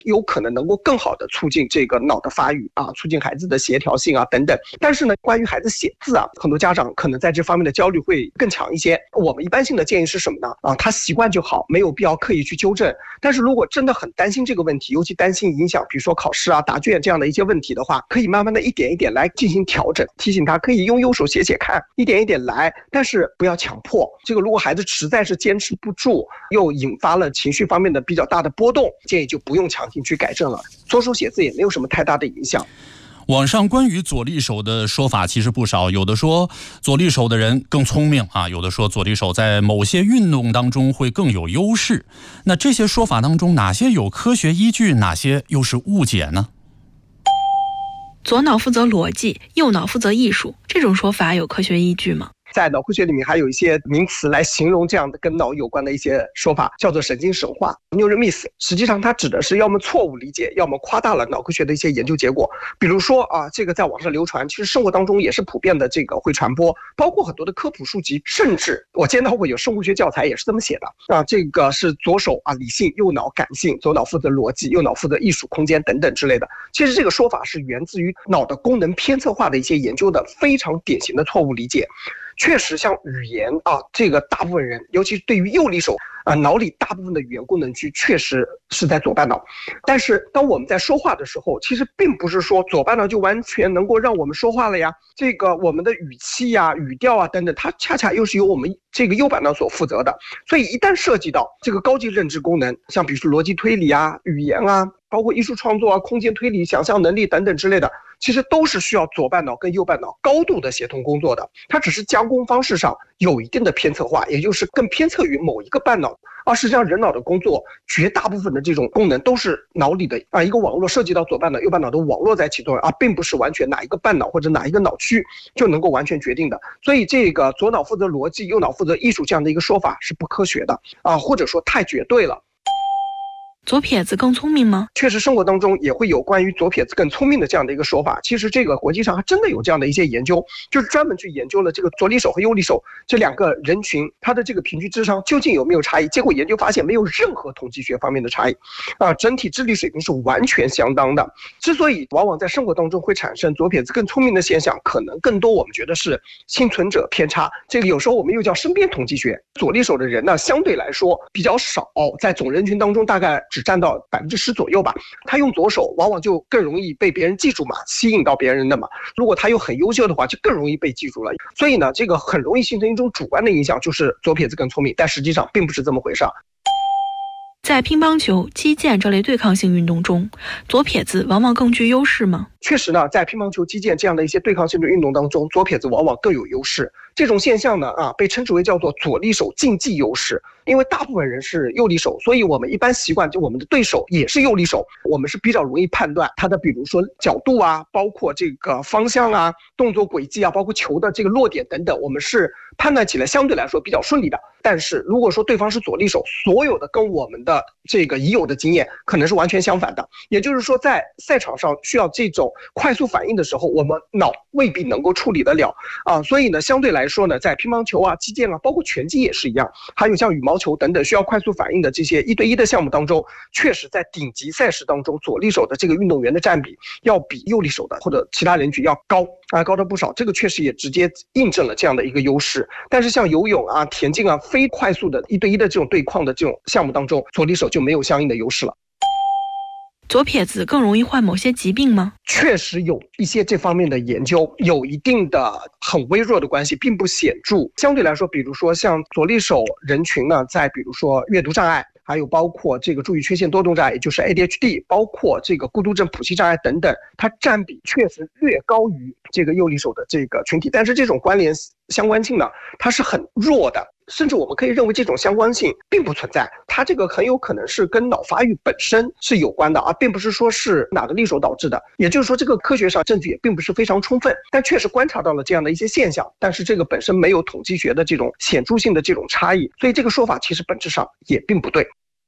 有可能能够更好的促进这个脑的发育啊，促进孩子的协调性啊等等。但是呢，关于孩子写字啊，很多家长可能在这方面的焦虑会更强一些。我们一般性的建议是什么呢？他习惯就好，没有必要刻意去纠正。但是如果真的很担心这个问题，尤其担心影响比如说考试啊、答卷这样的一些问题的话，可以慢慢的一点一点来进行调整，提醒他可以用右手写写看，一点一点来，但是不要强迫。这个如果孩子实在是坚持不住，又引发了情绪方面的比较大的波动，建议就不用强行去改正了。左手写字也没有什么太大的影响。 网上关于左利手的说法其实不少，有的说左利手的人更聪明啊，有的说左利手在某些运动当中会更有优势。那这些说法当中，哪些有科学依据，哪些又是误解呢？ 左脑负责逻辑，右脑负责艺术，这种说法有科学依据吗？ 在脑科学里面还有一些名词来形容这样的跟脑有关的一些说法，叫做神经神话 neural myth。 实际上它指的是要么错误理解，要么夸大了脑科学的一些研究结果。比如说这个在网上流传，其实生活当中也是普遍的这个会传播，包括很多的科普书籍，甚至我见到过有生物学教材也是这么写的这个是左手理性，右脑感性，左脑负责逻辑，右脑负责艺术空间等等之类的。其实这个说法是源自于脑的功能偏侧化的一些研究的非常典型的错误理解。确实像语言这个大部分人，尤其是对于右利手脑里大部分的语言功能区确实是在左半脑。但是当我们在说话的时候，其实并不是说左半脑就完全能够让我们说话了呀。这个我们的语气呀、语调啊等等，它恰恰又是由我们这个右半脑所负责的。所以一旦涉及到这个高级认知功能，像比如说逻辑推理啊、语言啊，包括艺术创作啊、空间推理、想象能力等等之类的，其实都是需要左半脑跟右半脑高度的协同工作的。它只是加工方式上有一定的偏侧化，也就是更偏侧于某一个半脑。实际上人脑的工作绝大部分的这种功能都是脑里的一个网络，涉及到左半脑右半脑的网络在起作用并不是完全哪一个半脑或者哪一个脑区就能够完全决定的。所以这个左脑负责逻辑，右脑负责艺术这样的一个说法是不科学的或者说太绝对了。 左撇子更聪明吗？ 确实生活当中也会有关于左撇子更聪明的这样的一个说法。其实这个国际上还真的有这样的一些研究，就是专门去研究了这个左利手和右利手这两个人群，它的这个平均智商究竟有没有差异。结果研究发现没有任何统计学方面的差异整体智力水平是完全相当的。之所以往往在生活当中会产生左撇子更聪明的现象，可能更多我们觉得是幸存者偏差，这个有时候我们又叫身边统计学。左利手的人呢，相对来说比较少，在总人群当中大概只占到10%左右吧。他用左手往往就更容易被别人记住嘛，吸引到别人的嘛。如果他又很优秀的话，就更容易被记住了。所以呢，这个很容易形成一种主观的影响，就是左撇子更聪明，但实际上并不是这么回事。 在乒乓球、击剑这类对抗性运动中，左撇子往往更具优势吗？ 确实呢，在乒乓球、击剑这样的一些对抗性的运动当中，左撇子往往更有优势。这种现象呢被称之为叫做左利手竞技优势。因为大部分人是右利手，所以我们一般习惯就我们的对手也是右利手，我们是比较容易判断他的比如说角度包括这个方向动作轨迹包括球的这个落点等等，我们是判断起来相对来说比较顺利的。但是如果说对方是左利手，所有的跟我们的这个已有的经验可能是完全相反的。也就是说在赛场上需要这种快速反应的时候，我们脑未必能够处理得了所以呢，相对来说呢，在乒乓球击剑包括拳击也是一样，还有像羽毛球等等需要快速反应的这些1对1的项目当中，确实在顶级赛事当中，左利手的这个运动员的占比要比右利手的或者其他人群要高得不少。这个确实也直接印证了这样的一个优势。但是像游泳田径非快速的1对1的这种对抗的这种项目当中，左利手就没有相应的优势了。 左撇子更容易患某些疾病吗？ 确实有一些这方面的研究，有一定的很微弱的关系，并不显著。相对来说，比如说像左利手人群呢，在比如说阅读障碍，还有包括这个注意缺陷多动障碍，也就是 ADHD， 包括这个孤独症谱系障碍等等，它占比确实略高于这个右利手的这个群体。但是这种关联相关性呢，它是很弱的。甚至我们可以认为这种相关性并不存在，它这个很有可能是跟脑发育本身是有关的并不是说是哪个利手导致的。也就是说这个科学上证据也并不是非常充分，但确实观察到了这样的一些现象，但是这个本身没有统计学的这种显著性的这种差异，所以这个说法其实本质上也并不对。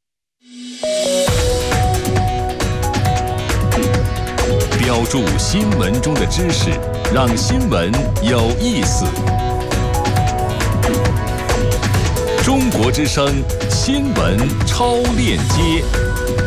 标注新闻中的知识，让新闻有意思。中国之声新闻超链接。